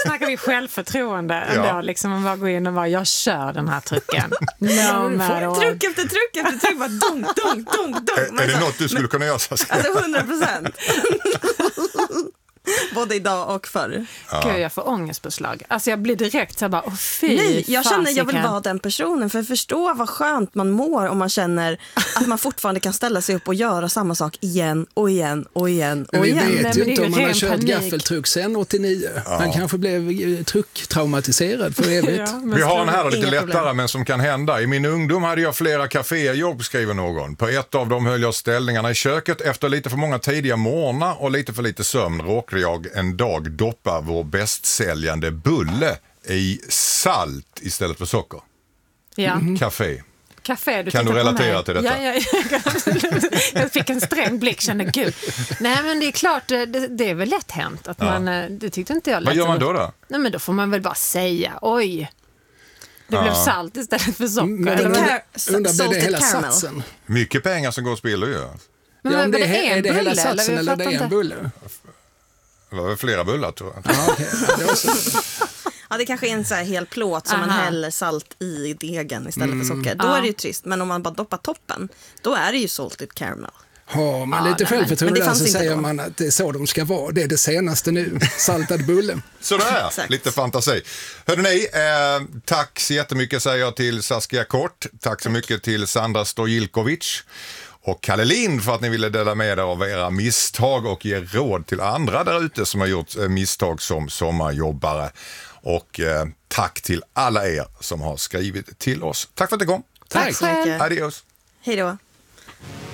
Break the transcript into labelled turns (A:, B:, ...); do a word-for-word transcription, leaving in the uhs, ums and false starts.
A: snackar vi självförtroende ändå,
B: Ja.
A: liksom man bara går in och bara, jag kör den här trucken. No matter
C: Truck efter truck efter truck, bara dunk, dunk, dunk, dunk.
B: Är, är det något du skulle kunna göra?
C: Alltså hundra procent. Både idag och förr.
A: Ja. Gud, jag får ångestpåslag. Alltså jag blir direkt så här bara, åh fy.
C: Nej, jag känner jag vill
A: fasiken.
C: vara den personen. För att förstå vad skönt man mår om man känner att man fortfarande kan ställa sig upp och göra samma sak igen och igen och igen
D: Men
C: och
D: vi
C: igen.
D: vet
A: Nej,
D: ju
A: men det
D: inte
A: är
D: om
A: ju
D: man har
A: ren
D: kört
A: panik.
D: gaffeltruck sen åttionio. Han kanske blev eh, trucktraumatiserad för evigt.
A: Ja, men
B: Vi har en
A: så-
B: här lite
C: Inga
B: lättare
C: problem.
B: men som kan hända. I min ungdom hade jag flera kaféjobb, skriver någon. På ett av dem höll jag ställningarna i köket. Efter lite för många tidiga morgnar och lite för lite sömn råkade jag en dag doppa vår bästsäljande bulle i salt istället för socker.
A: Ja.
B: Café.
A: Café, du
B: Kan du
A: tittar på
B: relatera
A: mig.
B: till detta?
A: Ja, ja, jag fick en sträng blick, kände gud. Nej, men det är klart, det, det är väl lätt hänt att man, det tyckte inte jag lätt.
B: Vad gör man då då?
A: Nej, men då får man väl bara säga, oj, det blev salt istället för socker.
D: Men
A: eller
D: undrar,
A: vad?
C: Car-
D: undrar blir det
C: salted
D: hela
C: caramel.
D: satsen?
B: Mycket pengar som går och spiller ju.
A: Men
D: Ja, om
A: vad-
D: det
A: vad
D: är, är
A: en
D: det hela
A: bulle,
D: satsen
A: Jag
D: eller det är
A: fattar
D: en
A: inte.
D: bulle?
B: Det var väl flera bullar tror jag.
D: Ja, okej. Det var så.
C: Ja, det kanske är en så här hel plåt som man
A: Aha.
C: häller salt i degen istället för socker. Då
A: Ja.
C: är det ju trist. Men om man bara doppar toppen, då är det ju salted caramel.
D: Har man
A: Ja,
D: lite
A: nej,
D: självförtroende
C: men det
D: där
C: fanns
D: så
C: inte
D: säger
C: då.
D: man att det är så de ska vara. Det är det senaste nu. Saltad bulle.
B: Sådär,
C: Exakt.
B: lite fantasi. Hörrni, eh, tack så jättemycket säger jag till Saskia Kort. Tack så mycket till Sandra Stojilkovic och Kalle Lind för att ni ville dela med er av era misstag och ge råd till andra där ute som har gjort eh, misstag som sommarjobbare. Och eh, tack till alla er som har skrivit till oss. Tack för att det kom.
D: Tack.
A: Tack själv.
B: Adios.
C: Hej då.